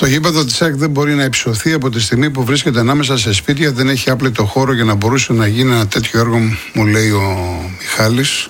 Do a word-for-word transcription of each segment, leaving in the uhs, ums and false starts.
Το γήπεδο της ΑΕΚ δεν μπορεί να υψωθεί από τη στιγμή που βρίσκεται ανάμεσα σε σπίτια, δεν έχει άπλετο χώρο για να μπορούσε να γίνει ένα τέτοιο έργο, μου λέει ο Μιχάλης.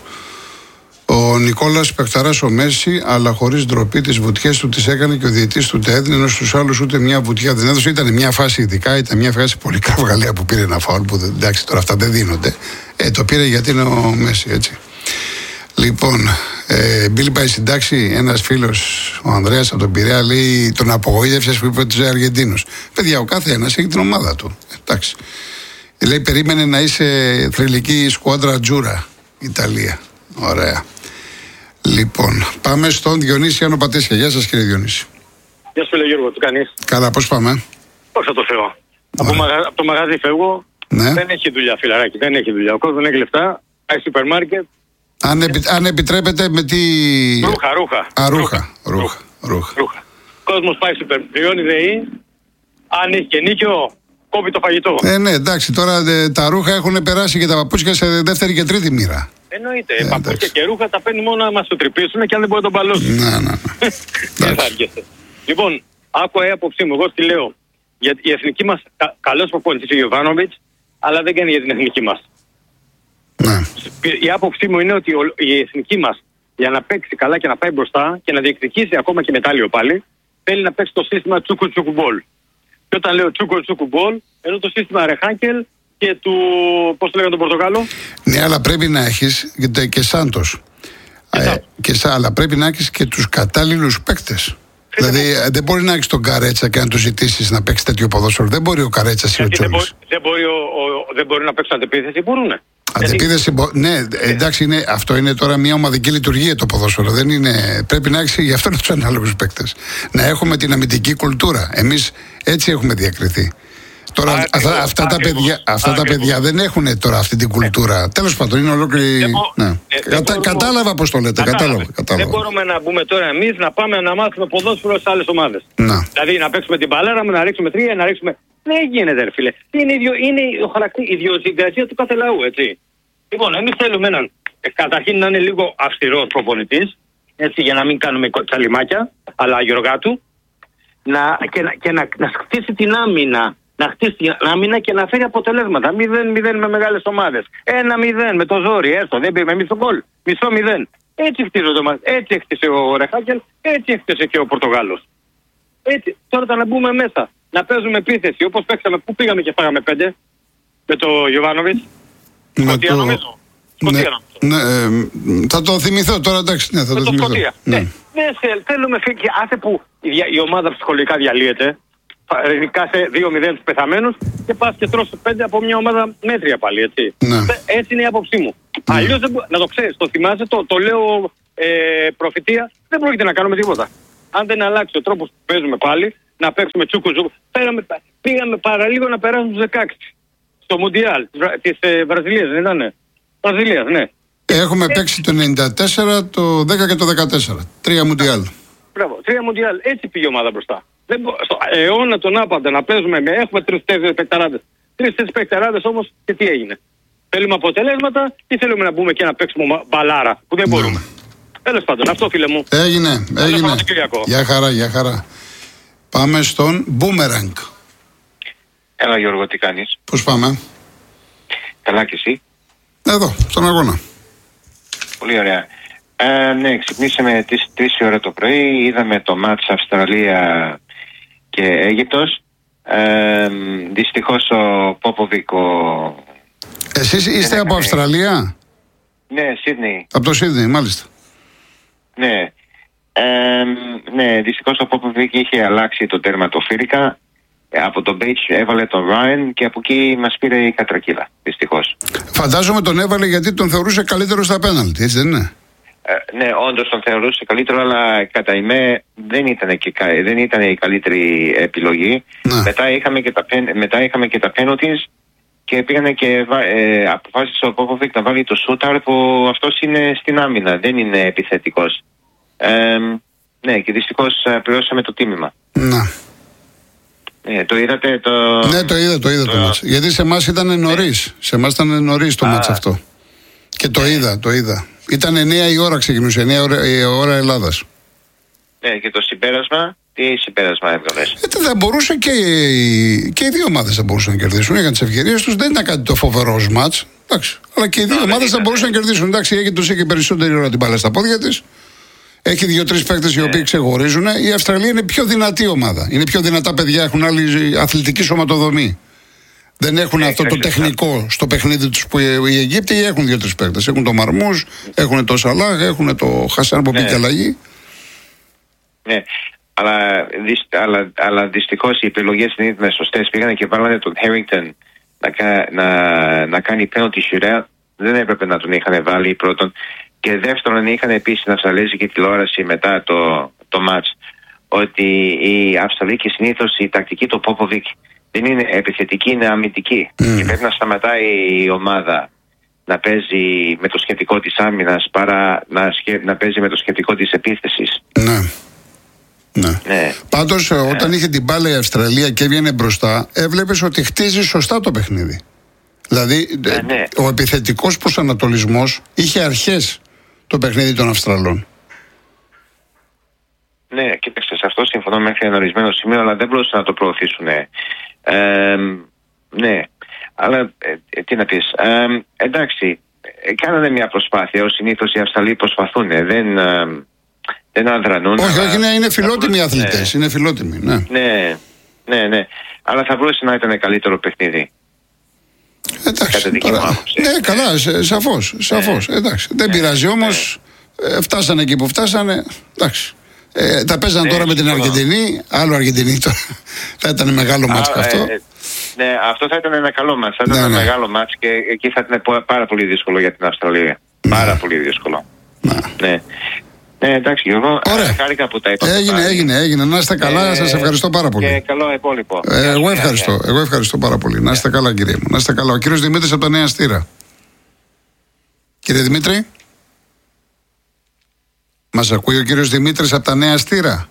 Ο Νικόλας Πεκταράς ο Μέση, αλλά χωρίς ντροπή, τις βουτιές του τις έκανε και ο διαιτής του τα έδινε, ενώ στους άλλους ούτε μια βουτιά δεν έδωσε. Ήταν μια φάση ειδικά, ήταν μια φάση πολύ καυγαλαία που πήρε ένα φάουλ, που εντάξει τώρα αυτά δεν δίνονται. Ε, το πήρε γιατί είναι ο Μέση, έτσι. Λοιπόν, ε, Μπίλη πάει στην τάξη, ένας φίλος, ο Ανδρέας από τον Πειραιά, λέει τον απογοήτευσες που είπε ότι είσαι Αργεντίνος. Παιδιά, ο κάθε ένας έχει την ομάδα του. Εντάξει. Λέει, περίμενε να είσαι θρυλική σκουάντρα Τζούρα, Ιταλία. Ωραία. Λοιπόν, πάμε στον Διονύση Άνω Πατήσια. Γεια σας, κύριε Διονύση. Γεια σου, φίλε Γιώργο, τι κάνεις? Καλά, πώς πάμε? Πώς θα το Θεώ. Από, μαγα... από το μαγαζί φεύγω. Ναι. Δεν έχει δουλειά, φιλαράκι, δεν έχει δουλειά. Ο κόσμος δεν έχει λεφτά. Πάει σούπερ μάρκετ. Αν, επι... αν επιτρέπετε με τι. Ρούχα, ρούχα. Α, ρούχα. Ρούχα. ρούχα. ρούχα. Κόσμος πάει σούπερ. Πληρώνει ΔΕΗ. Αν έχει και νίκιο, κόβει το φαγητό. Ε, ναι, εντάξει, τώρα ε, τα ρούχα έχουν περάσει και τα παπούτσια σε δεύτερη και τρίτη μοίρα. Εννοείται. Ε, παπούτσια και ρούχα τα παίρνει μόνο να μας το τρυπήσουν και αν δεν μπορεί να τον παλώσουν. Ναι, ναι, ναι. Δεν θα αργέσαι. Λοιπόν, άκουα η άποψή μου. Εγώ τι λέω. Γιατί η εθνική μας, κα, καλός προπονητής ο Γιοβάνοβιτς, αλλά δεν κάνει για την εθνική μας. Ναι. Η άποψή μου είναι ότι η εθνική μας για να παίξει καλά και να πάει μπροστά και να διεκδικήσει ακόμα και μετάλλιο πάλι, θέλει να παίξει το σύστημα τσούκου τσούκου μπολ. Και όταν λέω τσούκου τσούκου μπολ, ενώ το σύστημα Ρεχάνκελ και του. Πώς το λέγανε τον Πορτογάλο. Ναι, αλλά πρέπει να έχεις και, και Σάντος. Ε, και σα, αλλά πρέπει να έχεις και τους κατάλληλους παίκτες. Δηλαδή μου. Δεν μπορεί να έχεις τον Καρέτσα και να του ζητήσεις να παίξει τέτοιο ποδόσφαιρο. Δεν μπορεί ο Καρέτσας ή ο Τσόλης. Δεν, δεν, μπορεί, ο, ο, δεν μπορεί να παίξει αντεπίθεση, μπορούνε. Αντεπίθεση, μπο... ναι, εντάξει, είναι, αυτό είναι τώρα μια ομαδική λειτουργία το ποδόσφαιρο. Δεν είναι, πρέπει να έχεις γι' αυτό τους ανάλογους παίκτες. Να έχουμε την αμυντική κουλτούρα. Εμείς έτσι έχουμε διακριθεί. Τώρα α, αυτά, εγώ, αυτά, τα, παιδιά, αυτά α, τα παιδιά δεν έχουν τώρα αυτή την κουλτούρα. Ε. Τέλος πάντων, είναι ολόκληρη. Ναι. Ε, Κατα, μπορούμε... Κατάλαβα πώς το λέτε. Κατάλαβα, κατάλαβα. Δεν μπορούμε να μπούμε τώρα εμείς να πάμε να μάθουμε ποδόσφαιρο σε άλλες ομάδες. Να. Δηλαδή να παίξουμε την μπαλάρα, να ρίξουμε τρία, να ρίξουμε. Δεν γίνεται, ρε φίλε. Είναι, ίδιο, είναι ο χαρακτή, η ιδιοσυγκρασία του κάθε λαού, έτσι. Λοιπόν, εμείς θέλουμε έναν. Ε, καταρχήν να είναι λίγο αυστηρός προπονητής, έτσι, για να μην κάνουμε τσαλιμάκια, αλλά Γιωργάτου, να, και, να, και να, να χτίσει την άμυνα. Να χτίσει την άμυνα και να φέρει αποτελέσματα. μηδέν μηδέν με μεγάλες ομάδες. ένα μηδέν με το ζόρι, έστω. Δεν πήραμε εμείς τον γκολ. Μισό μηδέν. Έτσι χτίζονται μας. Έτσι έκτισε ο Ρεχάκελ, έτσι έκτισε και ο Πορτογάλος. Έτσι. Τώρα θα να μπούμε μέσα. Να παίζουμε επίθεση. Όπως παίξαμε, πού πήγαμε και φάγαμε πέντε με το Γιοβάνοβιτς. Σκοτία το... νομίζω. Σκοτία ναι, ναι, ε, θα το θυμηθώ τώρα, εντάξει. Ναι, θα με το, το θυμηθώ. Σκοτία. Ναι. Ναι. Ναι, θέλουμε φύγει. Άσε που η, η ομάδα ψυχολογικά διαλύεται. Ειδικά σε δύο μηδέν τους πεθαμένους και πας και τρως πέντε από μια ομάδα μέτρια πάλι, έτσι. Ναι. Έτσι είναι η άποψή μου. Ναι. Αλλιώς, να το ξέρεις, το θυμάσαι, το, το λέω ε, προφητεία, δεν πρόκειται να κάνουμε τίποτα. Αν δεν αλλάξει ο τρόπος που παίζουμε πάλι, να παίξουμε τσούκου τσούκου. Πήγαμε, πήγαμε παραλίγο να περάσουμε στους δεκαέξι. Στο Μουντιάλ της ε, Βραζιλίας, δεν ήτανε. Βραζιλίας, ναι. Έχουμε ε, παίξει το ενενήντα τέσσερα, το δέκα και το δεκατέσσερα. Τρία Μουντιάλ. Μπράβο, τρία Μουντιάλ. Έτσι πήγε η ομάδα μπροστά. Δεν μπο... Στο αιώνα τον άπαντα να παίζουμε με. Έχουμε τρεις-τέσσερις παικταράδες. Τρεις-τέσσερις παικταράδες όμως και τι έγινε. Θέλουμε αποτελέσματα ή θέλουμε να μπούμε και να παίξουμε μπαλάρα που δεν μπορούμε. Yeah. Τέλος πάντων, αυτό φίλε μου. Έγινε, έγινε. Γεια χαρά, γεια χαρά. Πάμε στον Μπούμεραγκ. Έλα Γιώργο, τι κάνεις? Πώς πάμε? Καλά και εσύ? Εδώ, στον αγώνα. Πολύ ωραία. Ε, ναι, ξυπνήσαμε τις τρεις η ώρα το πρωί, είδαμε το μάτς Αυστραλία και Αίγυπτος. Ε, δυστυχώς ο Πόποβικ ο... Εσείς είστε από Αυστραλία? Ναι, Σίδνεϊ. Από το Σίδνεϊ, μάλιστα. Ναι. Ε, ναι, δυστυχώς ο Πόποβικ είχε αλλάξει το τέρμα το Φίρικα. Από τον Μπέιτς έβαλε τον Ράιν και από εκεί μας πήρε η κατρακύλα, δυστυχώς. Φαντάζομαι τον έβαλε γιατί τον θεωρούσε καλύτερο στα πέναλτι, έτσι δεν είναι? Ε, ναι, όντως τον θεωρούσε καλύτερο, αλλά κατά ημέ δεν ήταν, και, δεν ήταν η καλύτερη επιλογή. Μετά είχαμε και τα, μετά είχαμε και τα penalties και πήγανε και ε, αποφάσισε ο Πόποβικ να βάλει το σούταρ που αυτός είναι στην άμυνα, δεν είναι επιθετικός. Ε, ναι, και δυστυχώς πληρώσαμε το τίμημα. Να. Ναι, το είδατε το... Ναι, το είδα, το είδα το, το μάτς. Γιατί σε εμάς ήταν νωρίς. Ναι. Σε εμάς ήταν νωρίς το μάτς αυτό. Και το ναι. είδα, το είδα. Ήταν εννιά η ώρα ξεκινούσε, εννιά η ώρα, η ώρα Ελλάδας. Ναι, και το συμπέρασμα Τι συμπέρασμα έβγαλες? Γιατί δεν μπορούσε και, και οι δύο ομάδες θα μπορούσαν να κερδίσουν. Είχαν τις ευκαιρίες τους, δεν ήταν κάτι το φοβερό μάτς. Εντάξει. Αλλά και οι δύο ομάδες θα μπορούσαν να κερδίσουν. Εντάξει, έχει τους είχε περισσότερη ώρα την μπάλα στα πόδια της. Έχει δύο-τρεις παίκτες οι οποίοι ξεχωρίζουν. Η Αυστραλία είναι πιο δυνατή ομάδα. Είναι πιο δυνατά παιδιά, έχουν άλλη αθλητική σωματοδομή. Δεν έχουν ε, αυτό το τεχνικό στο παιχνίδι τους που οι Αιγύπτιοι έχουν δύο-τρεις παίκτες. Έχουν το Μαρμούς, έχουν το Σαλάχ, έχουν το Χασάν που μπήκε αλλαγή. Ναι. Αλλά, αλλά, αλλά δυστυχώς οι επιλογές δεν ήταν σωστές. Πήγανε και βάλανε τον Harrington να, να, να κάνει penalty shootout. Δεν έπρεπε να τον είχαν βάλει πρώτον. Και δεύτερον, είχαν επίσης στην Αυστραλέζικη τηλεόραση μετά το, το match ότι η Αυστραλική συνήθως η τακτική του Popovic δεν είναι επιθετική, είναι αμυντική. Mm. Και πρέπει να σταματάει η ομάδα να παίζει με το σχετικό της άμυνας παρά να, να παίζει με το σχετικό της επίθεσης. Ναι. Ναι. Ναι. Πάντως ναι. Όταν είχε την μπάλα η Αυστραλία και έβγαινε μπροστά, έβλεπες ότι χτίζει σωστά το παιχνίδι. Δηλαδή ναι, ναι. ο επιθετικός προσανατολισμός είχε αρχές το παιχνίδι των Αυστραλών. Ναι, κοίταξε, σε αυτό συμφωνώ μέχρι ένα ορισμένο σημείο, αλλά δεν μπορούσαν να το προωθήσουν. Ε, ε, ναι, αλλά ε, τι να πεις. Ε, εντάξει, ε, κάνανε μια προσπάθεια. Ως συνήθως οι Αυστραλοί προσπαθούν. Ε, δεν... Ε, Δεν αδρανούν. Όχι, όχι, είναι, είναι φιλότιμοι αθλητές. Ναι. Είναι φιλότιμοι, ναι. ναι. Ναι, ναι. Αλλά θα μπορούσε να ήταν καλύτερο παιχνίδι. Εντάξει. Τώρα, ναι, καλά, σαφώς. Σαφώς. Ναι. Εντάξει. Δεν ναι. πειράζει όμως. Ναι. Φτάσανε εκεί που φτάσανε. Εντάξει. Ε, τα παίζαν ναι, τώρα με την Αργεντινή. Άλλο Αργεντινή τώρα. Θα ήταν μεγάλο μάτς και αυτό. Ε, ναι, αυτό θα ήταν ένα καλό μάτς. Θα ήταν ναι, ένα ναι. μεγάλο μάτς και εκεί θα ήταν πάρα πολύ δύσκολο για την Αυστραλία. Ναι. Πάρα πολύ δύσκολο. Ναι. ναι. Ναι, εντάξει, Γιώργο. Χάρηκα που τα είπατε. Έγινε, πάλι. έγινε, έγινε. Να είστε καλά, ε, σας ευχαριστώ πάρα πολύ. Και καλό υπόλοιπο. Ε, εγώ ευχαριστώ. Εγώ ευχαριστώ πάρα πολύ. Να είστε καλά, κύριε μου. Να είστε καλά. Ο κύριος Δημήτρης από τα Νέα Στήρα. Κύριε Δημήτρη. Μας ακούει ο κύριος Δημήτρης από τα Νέα Στήρα.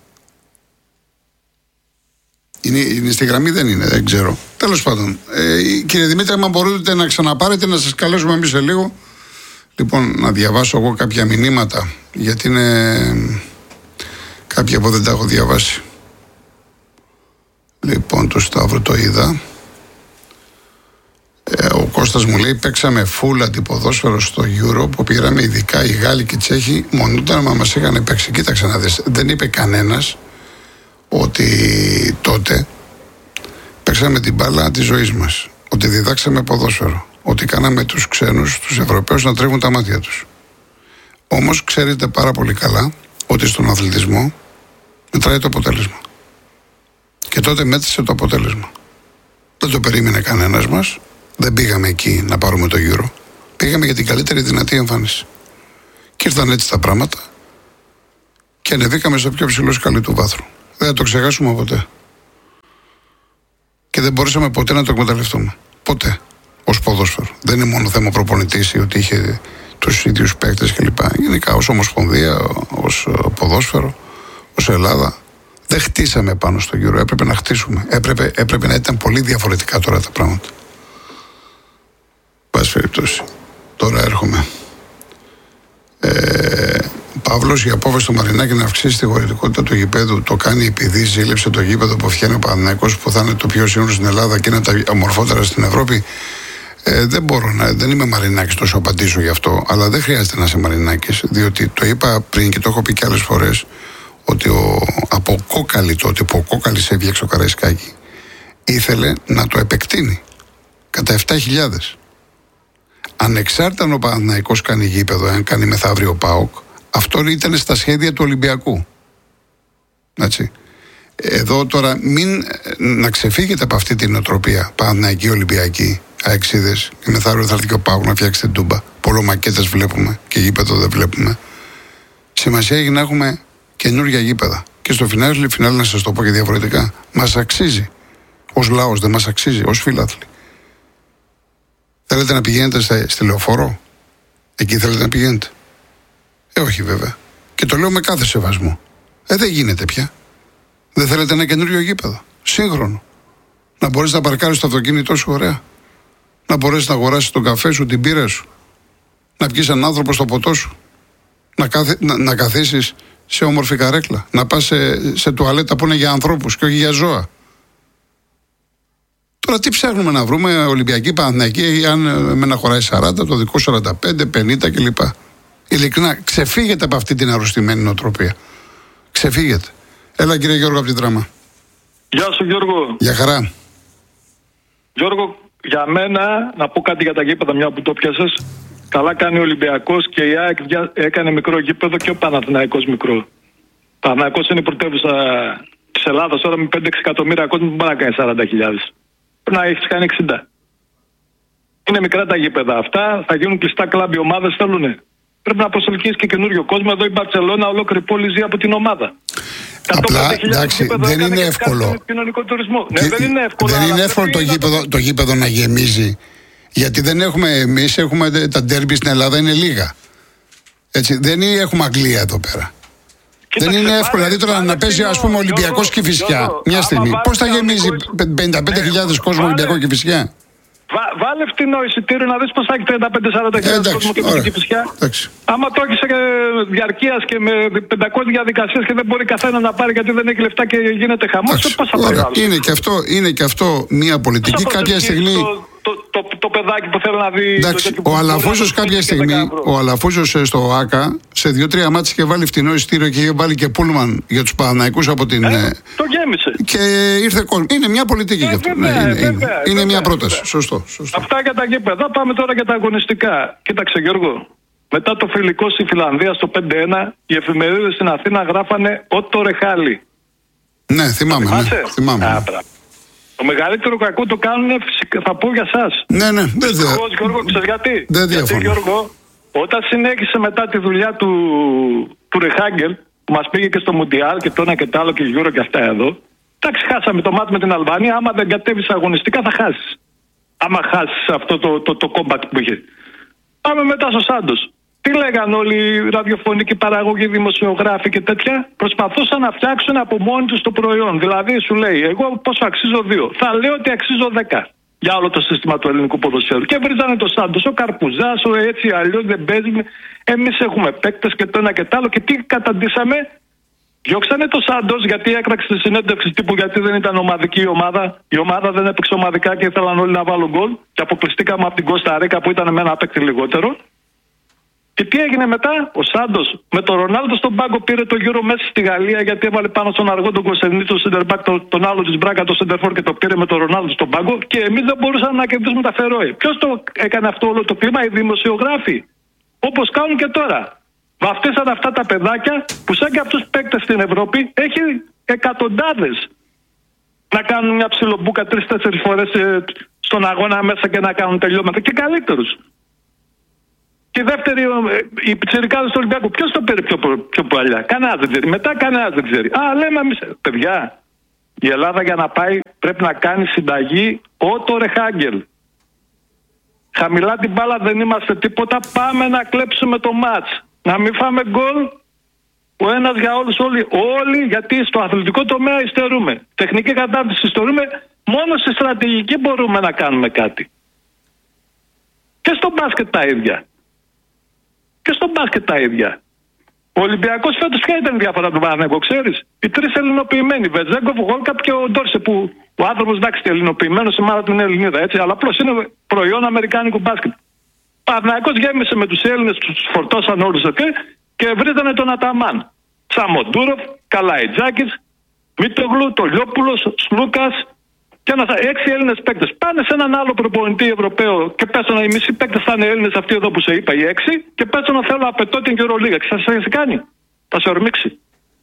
Είναι, είναι στη γραμμή, δεν είναι, δεν ξέρω. Τέλος πάντων. Ε, κύριε Δημήτρη, αν μπορείτε να ξαναπάρετε, να σας καλέσουμε εμείς σε λίγο. Λοιπόν, να διαβάσω εγώ κάποια μηνύματα, γιατί είναι κάποια που δεν τα έχω διαβάσει. Λοιπόν, το Σταύρο το είδα. Ε, ο Κώστας μου λέει, παίξαμε full αντιποδόσφαιρο στο Euro που πήραμε, ειδικά οι Γάλλοι και οι Τσέχοι, μονότανα μας είχαν παίξει. Κοίταξε να δεις, δεν είπε κανένας ότι τότε παίξαμε την μπάλα της ζωής μας, ότι διδάξαμε ποδόσφαιρο, ότι κάναμε τους ξένους, τους Ευρωπαίους να τρέχουν τα μάτια τους. Όμως ξέρετε πάρα πολύ καλά ότι στον αθλητισμό μετράει το αποτέλεσμα. Και τότε μέτρησε το αποτέλεσμα. Δεν το περίμενε κανένας μας. Δεν πήγαμε εκεί να πάρουμε το Euro. Πήγαμε για την καλύτερη δυνατή εμφάνιση. Και ήρθαν έτσι τα πράγματα και ανεβήκαμε στο πιο ψηλό σκαλί του βάθρου. Δεν θα το ξεχάσουμε ποτέ. Και δεν μπορούσαμε ποτέ να το εκμεταλλευτούμε. Ποτέ. Ως ποδόσφαιρο. Δεν είναι μόνο θέμα προπονητής ή ότι είχε τους ίδιους παίκτες κλπ. Γενικά ως Ομοσπονδία, ως ποδόσφαιρο, ως Ελλάδα. Δεν χτίσαμε πάνω στο Euro. Έπρεπε να χτίσουμε. Έπρεπε, έπρεπε να ήταν πολύ διαφορετικά τώρα τα πράγματα. Πάση περιπτώσει. Τώρα έρχομαι. Ε, Παύλος, η απόφαση του Μαρινάκη να αυξήσει τη χωρητικότητα του γηπέδου το κάνει επειδή ζήλεψε το γήπεδο που φτιάχνει ο Παναθηναϊκός, που θα είναι το πιο σύνολο στην Ελλάδα και είναι τα ομορφότερα στην Ευρώπη. Ε, δεν μπορώ να. Δεν είμαι Μαρινάκης, τόσο απαντήσω γι' αυτό. Αλλά δεν χρειάζεται να είσαι Μαρινάκης, διότι το είπα πριν και το έχω πει και άλλες φορές, ότι ο, από κόκαλη τότε που ο Κόκαλης έβγεξε ο Καραϊσκάκη, ήθελε να το επεκτείνει κατά επτά χιλιάδες. Ανεξάρτητα αν ο Παναθηναϊκός κάνει γήπεδο, αν κάνει μεθαύριο ΠΑΟΚ, αυτό ήταν στα σχέδια του Ολυμπιακού. Έτσι. Εδώ τώρα μην να ξεφύγετε από αυτή την νοοτροπία Παναθηναϊκή, Ολυμπιακή, αεξίδες, και μεθαύριο θα έρθει και ο ΠΑΟΚ να φτιάξει την Τούμπα. Πολλομακέτες βλέπουμε και γήπεδο δεν βλέπουμε. Σημασία έχει να έχουμε καινούργια γήπεδα. Και στο φινάλι, φινάλι να σας το πω και διαφορετικά, μας αξίζει. Ως λαός δεν μας αξίζει, ως φίλαθλοι. Θέλετε να πηγαίνετε στα, στη Λεωφόρο, εκεί θέλετε να πηγαίνετε. Ε, όχι βέβαια. Και το λέω με κάθε σεβασμό. Ε, δεν γίνεται πια. Δεν θέλετε ένα καινούριο γήπεδο, σύγχρονο. Να μπορείς να παρκάρεις το αυτοκίνητό σου ωραία. Να μπορείς να αγοράσεις τον καφέ σου, την πύρα σου. Να πιεις έναν άνθρωπο στο ποτό σου. Να, καθ, να, να καθίσεις σε όμορφη καρέκλα, να πας σε, σε τουαλέτα που είναι για ανθρώπους και όχι για ζώα. Τώρα τι ψάχνουμε να βρούμε, Ολυμπιακή, Παναθηναϊκή, αν με να χωράει σαράντα, το δικό σαράντα πέντε, πενήντα κλπ. Ειλικρινά, ξεφύγετε από αυτή την αρρωστημένη νοοτροπία. Ξεφύγετε. Έλα κύριε Γιώργο από την Τράμα. Γεια σου Γιώργο. Γεια χαρά. Γιώργο, για μένα, να πω κάτι για τα γήπεδα, μια που το πιάσες. Καλά κάνει ο Ολυμπιακός και η ΑΕΚ έκανε μικρό γήπεδο και ο Παναθηναϊκός μικρό. Ο Παναθηναϊκός είναι η πρωτεύουσα της Ελλάδας τώρα με πέντε έξι εκατομμύρια κόσμο που μπορεί να κάνει σαράντα χιλιάδες. Πρέπει να έχεις κάνει εξήντα. Είναι μικρά τα γήπεδα αυτά, θα γίνουν κλειστά κλαμπ, οι ομάδες θέλουνε. Πρέπει να προσελκύσεις και καινούριο κόσμο. Εδώ η Μπαρτσελώνα, ολόκληρη πόλη ζει από την ομάδα. Απλά, εντάξει, δεν είναι εύκολο. Ναι, δεν είναι εύκολο, δεν είναι εύκολο το γήπεδο, το γήπεδο να γεμίζει. Γιατί δεν έχουμε, εμείς έχουμε τα ντέρμπι στην Ελλάδα, είναι λίγα. Έτσι, δεν έχουμε Αγγλία εδώ πέρα. Κοίταξε, δεν είναι εύκολο. Δηλαδή τώρα να παίζει, ας πούμε, Ολυμπιακός Κηφισιά μια στιγμή. Πώς θα γεμίζει πενήντα πέντε χιλιάδες κόσμο Ολυμπιακό Κηφισιά? Βα, βάλε φτηνό εισιτήριο να δεις πως θα έχει τριάντα πέντε σαράντα χιλιάδες κόσμο και με την Κηφισιά. Άμα το έχεις διαρκείας και με πεντακόσιες διαδικασίες και δεν μπορεί καθένα να πάρει γιατί δεν έχει λεφτά και γίνεται χαμός, πώς θα πάρει άλλο? Είναι και αυτό, είναι και αυτό μια πολιτική. Κάποια στιγμή. Το, το, το, το παιδάκι που θέλω να δει. Εντάξει, ο Αλαφούζος κάποια στιγμή, ο Αλαφούζος στο ΆΚΑ, σε δύο-τρία μάτς είχε βάλει φτηνό εισιτήριο και είχε βάλει και πούλμαν για τους Παναθηναϊκούς από την. Ε, το γέμισε. Και ήρθε κόσμο. Είναι μια πολιτική ε, γι' αυτό. Βέβαια, ναι, είναι βέβαια, είναι, βέβαια, είναι μια βέβαια, πρόταση. βέβαια. Σωστό, σωστό. Αυτά για τα γήπεδα. Πάμε τώρα για τα αγωνιστικά. Κοίταξε, Γιώργο. Μετά το φιλικό στη Φιλανδία στο πέντε ένα, οι εφημερίδες στην Αθήνα γράφανε «Ότο Ρεχάλι». Ναι, θυμάμαι. Ναι, θυμάμαι. Α, το μεγαλύτερο κακό το κάνουν, θα πω για σας. Ναι, ναι, δεν διαφωνώ. Γιώργο, ξέρεις γιατί? Δεν γιατί, Γιώργο, όταν συνέχισε μετά τη δουλειά του, του Ρεχάγκελ, που μας πήγε και στο Μουντιάλ και το ένα και το άλλο και γύρω και αυτά εδώ, εντάξει, χάσαμε το μάτι με την Αλβανία. Άμα δεν κατέβεις αγωνιστικά, θα χάσεις. Άμα χάσεις αυτό το, το, το, το combat που είχε. Πάμε μετά στο Σάντος. Τι λέγαν όλοι οι ραδιοφωνικοί παραγωγοί, δημοσιογράφοι και τέτοια? Προσπαθούσαν να φτιάξουν από μόνοι τους το προϊόν. Δηλαδή σου λέει, εγώ πόσο αξίζω δύο. Θα λέω ότι αξίζω δέκα. Για όλο το σύστημα του ελληνικού ποδοσφαίρου. Και βρίζανε το Σάντος, ο Καρπουζάς, ο έτσι αλλιώς δεν παίζει. Εμείς έχουμε παίκτες και το ένα και το άλλο. Και τι καταντήσαμε? Διώξανε το Σάντος γιατί έκραξε τη συνέντευξη τύπου, γιατί δεν ήταν ομαδική η ομάδα. Η ομάδα δεν έπαιξε ομαδικά και ήθελαν όλοι να βάλουν γκολ. Και αποκλειστήκαμε από την Κώστα Ρίκα που ήταν με ένα παίκτη λιγότερο. Και τι έγινε μετά? Ο Σάντος με τον Ρονάλντο στον πάγκο πήρε το γύρο μέσα στη Γαλλία γιατί έβαλε πάνω στον αργό τον Κωνσταντινίδη, τον Σέντερμπακ, τον, τον άλλο της Μπράκα, τον Σέντερφορ και το πήρε με τον Ρονάλντο στον πάγκο και εμείς δεν μπορούσαμε να κερδίσουμε τα Φερόε. Ποιος το έκανε αυτό όλο το κλίμα? Οι δημοσιογράφοι. Όπως κάνουν και τώρα. Βαφτίσαν αυτά τα παιδάκια που σαν και αυτούς παίκτες στην Ευρώπη έχει εκατοντάδες να κάνουν μια ψιλομπούκα τρεις-τέσσερις φορές ε, στον αγώνα μέσα και να κάνουν τελειώματα και καλύτερους. Και δεύτερη, οι πιτσιρικάδες του Ολυμπιακού, ποιος το πήρε πιο, πιο παλιά? Κανένας δεν ξέρει. Μετά κανένας δεν ξέρει. Α, λέμε εμείς, παιδιά, η Ελλάδα για να πάει πρέπει να κάνει συνταγή Ότο Ρεχάγκελ. Χαμηλά την μπάλα δεν είμαστε τίποτα, πάμε να κλέψουμε το μάτς. Να μην φάμε γκολ, ο ένας για όλους, όλοι, όλοι, γιατί στο αθλητικό τομέα υστερούμε. Τεχνική κατάρτιση υστερούμε, μόνο στη στρατηγική μπορούμε να κάνουμε κάτι. Και στο μπάσκετ τα ίδια. Και στο μπάσκετ τα ίδια. Ο Ολυμπιακός φέτος ποια ήταν η διαφορά του Παναθηναϊκού, ξέρεις? Οι τρεις ελληνοποιημένοι, Βεζέγκοφ, Γόλκαπ και ο Ντόρσε, που ο άνθρωπος εντάξει και ελληνοποιημένος, η μάνα του είναι Ελληνίδα, έτσι, αλλά απλώς είναι προϊόν αμερικάνικου μπάσκετ. Ο Παναθηναϊκός γέμισε με τους Έλληνες, τους φορτώσαν όλους εκεί και βρίζανε τον Αταμάν. Σαμοντούροφ, Καλαϊτζάκης, Μίτογλου, Τολιόπουλος, Σλούκας. Και ένας, έξι Έλληνες παίκτες. Πάνε σε έναν άλλο προπονητή Ευρωπαίο και πέσανε, οι μισοί παίκτες θα είναι Έλληνες αυτοί εδώ που σε είπα, οι έξι, και πέσανε θέλω απαιτώ την Ευρωλίγα. Και θα σε κάνει. Θα σε ορμήξει.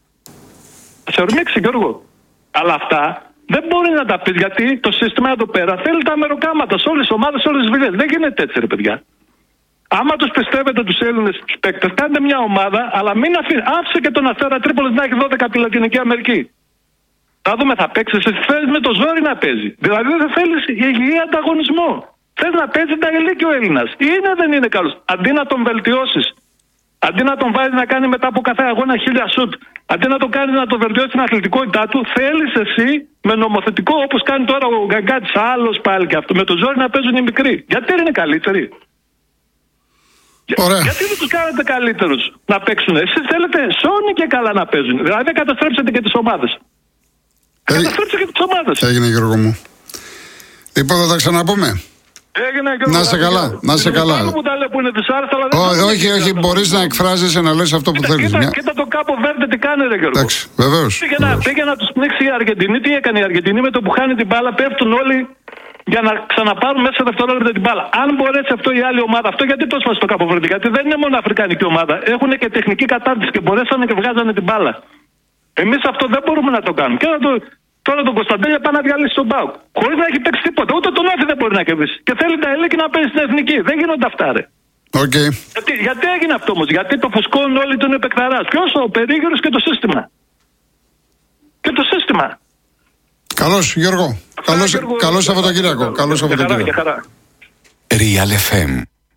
Θα σε ορμήξει, Γιώργο. Αλλά αυτά δεν μπορεί να τα πει γιατί το σύστημα εδώ πέρα θέλει τα μεροκάματα σε όλες τις ομάδες, σε όλες τις δουλειές. Δεν γίνεται έτσι, ρε παιδιά. Άμα τους πιστεύετε τους Έλληνες τους παίκτες, κάντε μια ομάδα, αλλά μην αφήνει. Άφησε και τον Αστέρα Τρίπολης να έχει δώδεκα από τη Λατινική Αμερική. Θα δούμε, θα παίξει. Εσύ θέλεις με το ζόρι να παίζει. Δηλαδή δεν θέλεις υγιή ανταγωνισμό. Θες να παίζει τα ηλίκια ο Έλληνας. Είναι δεν είναι καλός. Αντί να τον βελτιώσεις, αντί να τον βάζεις να κάνει μετά από κάθε αγώνα χίλια σουτ, αντί να τον κάνεις να τον βελτιώσεις την αθλητικότητά του, θέλεις εσύ με νομοθετικό όπως κάνει τώρα ο Γκαγκάτης, άλλος πάλι και αυτό, με το ζόρι να παίζουν οι μικροί. Γιατί είναι καλύτεροι? Ωραία. Γιατί δεν τους κάνετε καλύτερους να παίξουν? Εσείς θέλετε Sony και καλά να παίζουν. Δηλαδή καταστρέψατε και τις ομάδες. Ε... Καταστρέψατε και τις ομάδες. Έγινε, Γιώργο μου. Λοιπόν, θα τα ξαναπούμε. Έγινε, να σε καλά, να σε καλά. Όχι, όχι, όχι, μπορείς να εκφράζεσαι, να λες αυτό που θέλεις. Κοίτα, μια... κοίτα το Κάπο Βέρντε τι κάνει, ρε Γιώργο. Εντάξει, βεβαίως. Πήγε, βεβαίως. Να, πήγε να τους πνίξει η Αργεντινή. Τι έκανε η Αργεντινή? Με το που χάνει την μπάλα πέφτουν όλοι για να ξαναπάρουν μέσα σε δευτερόλεπτα την μπάλα. Αν μπορέσει αυτό η άλλη ομάδα, αυτό γιατί το έσπασε το Κάπο Βέρντε? Γιατί δεν είναι μόνο αφρικανική ομάδα. Έχουν και τεχνική κατάρτιση και μπορέσανε και βγάζανε την μπάλα. Εμείς αυτό δεν μπορούμε να το κάνουμε. Και να το... Τώρα τον Κωνσταντέλια πάει να διαλύσει τον ΠΑΟΚ. Χωρίς να έχει παίξει τίποτα. Ούτε τον Όφη δεν μπορεί να κερδίσει. Και θέλει τα Ελέκη να παίζει στην εθνική. Δεν γίνονται αυτά, ρε. Okay. Γιατί, γιατί έγινε αυτό όμως? Γιατί το φουσκώνουν όλοι τον επεκταράς. Ποιος? Ο περίγυρος και το σύστημα. Και το σύστημα. Καλώς, Γιώργο. Καλώς, καλώς Σαββατοκύριακο. Καλώς Σαββατοκύριακο. Real εφ εμ.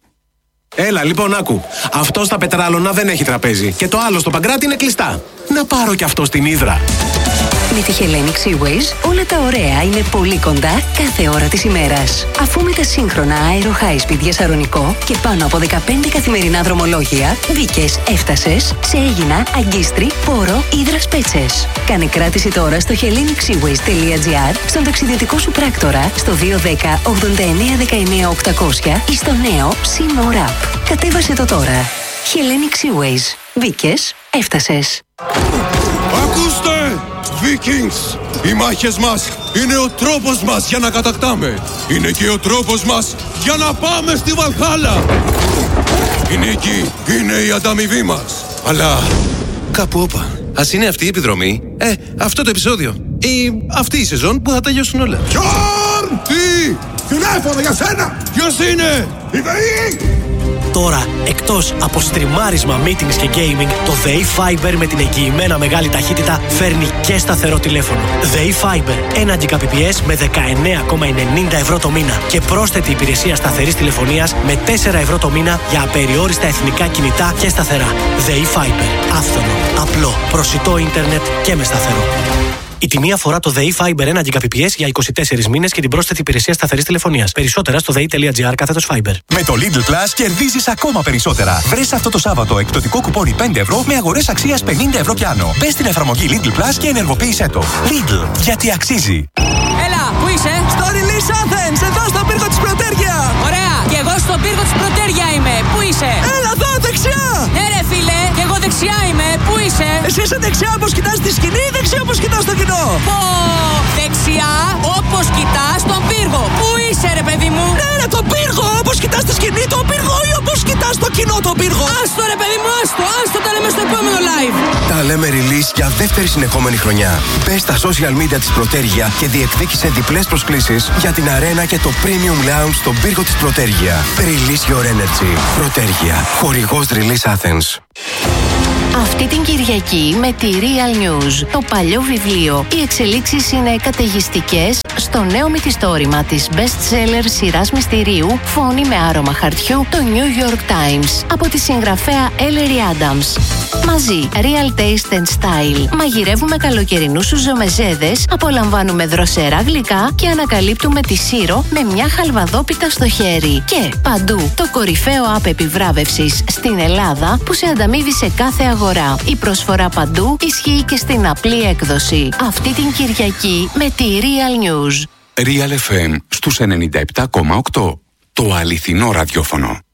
Έλα, λοιπόν, άκου. Αυτό στα Πετράλωνα δεν έχει τραπέζι. Και το άλλο στο Παγκράτη είναι κλειστά. Να πάρω κι αυτό στην Ύδρα. Με τη Hellenic Seaways όλα τα ωραία είναι πολύ κοντά κάθε ώρα της ημέρας. Αφού με τα σύγχρονα Aero High Speed για Σαρονικό και πάνω από δεκαπέντε καθημερινά δρομολόγια, μπήκες, έφτασες σε Αίγινα, Αγκίστρι, Πόρο, Ύδρας Πέτσες. Κάνε κράτηση τώρα στο hellenic seaways τελεία gr, στον ταξιδιωτικό σου πράκτορα, στο δύο ένα μηδέν ογδόντα εννέα δεκαεννέα οκτακόσια ή στο νέο SeaMore App. Κατέβασε το τώρα. Hellenic Seaways. Μπήκες, έφτασες. Ακούστε! Vikings! Οι μάχες μας είναι ο τρόπος μας για να κατακτάμε. Είναι και ο τρόπος μας για να πάμε στη Βαλχάλα. Η νίκη είναι η ανταμοιβή μας. Αλλά κάπου όπα. Ας είναι αυτή η επιδρομή. Ε, αυτό το επεισόδιο. Ή αυτή η σεζόν που θα τελειώσουν όλα. Γιόρν! Τι! Τηλέφωνο για σένα! Ποιος είναι? Η ΔΕΗ! Τώρα, εκτός από στριμάρισμα, meetings και gaming, το ΔΕΗ Fiber με την εγγυημένα μεγάλη ταχύτητα φέρνει και σταθερό τηλέφωνο. ΔΕΗ Fiber, ένα Gbps με δεκαεννέα κόμμα ενενήντα ευρώ το μήνα και πρόσθετη υπηρεσία σταθερής τηλεφωνίας με τέσσερα ευρώ το μήνα για απεριόριστα εθνικά κινητά και σταθερά. ΔΕΗ Fiber, άφθονο, απλό, προσιτό ίντερνετ και με σταθερό. Η τιμή αφορά το ΔΕΗ Fiber ένα Gbps για είκοσι τέσσερις μήνες και την πρόσθετη υπηρεσία σταθερής τηλεφωνίας. Περισσότερα στο δei.gr κάθετος Fiber. Με το Lidl Plus κερδίζεις ακόμα περισσότερα. Βρες αυτό το Σάββατο εκπτωτικό κουπόνι πέντε ευρώ με αγορές αξίας πενήντα ευρώ και άνω. Μπες στην εφαρμογή Lidl Plus και ενεργοποίησέ το. Lidl, γιατί αξίζει. Έλα, πού είσαι? Στο Release Athens, εδώ στον πύργο της Πρωτέρια. Ωραία, και εγώ στον πύργο της Πρωτέρια είμαι. Πού είσαι? Έλα εδώ, δεξιά. Ναι ρε φίλε, και εγώ δεξιά είμαι. Πού είσαι? Εσύ είσαι δεξιά όπως κοιτάς τη σκηνή ή δεξιά όπως κοιτάς το κοινό? Πω, δεξιά όπως κοιτάς τον πύργο. Πού είσαι ρε παιδί μου? Ναι ρε, τον πύργο, όπως κοιτάς τη σκηνή τον πύργο ή όπως κοιτάς το κοινό τον πύργο? Άστο ρε παιδί μου, άστο, άστο, τα λέμε στο επόμενο live. Τα λέμε release για δεύτερη συνεχόμενη χρονιά. Μπες στα social media της Πρωτέρια και διεκδίκησε διπλές προσκλήσεις για την αρένα και το premium lounge στον πύργο της Πρωτέρια. Release your energy. Πρωτέρια, χορηγός Release Athens. Αυτή την Κυριακή με τη Real News, το παλιό βιβλίο. Οι εξελίξεις είναι καταιγιστικές στο νέο μυθιστόρημα της best-seller σειράς μυστηρίου «Φόνη με άρωμα χαρτιού», το New York Times, από τη συγγραφέα Ellery Adams. Μαζί, Real Taste and Style. Μαγειρεύουμε καλοκαιρινούς σουζομεζέδες, απολαμβάνουμε δροσερά γλυκά και ανακαλύπτουμε τη Σύρο με μια χαλβαδόπιτα στο χέρι. Και παντού, το κορυφαίο app επιβράβευσης στην Ελλάδα που σε ανταμείβει σε κάθε αγορά. Η προσφορά παντού ισχύει και στην απλή έκδοση. Αυτή την Κυριακή με τη Real News. Real εφ εμ στους ενενήντα επτά κόμμα οκτώ. Το αληθινό ραδιόφωνο.